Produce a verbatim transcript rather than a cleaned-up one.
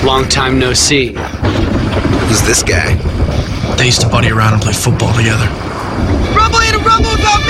Long time no see. Who's this guy? They used to buddy around and play football together. Rumble in a rumble about me!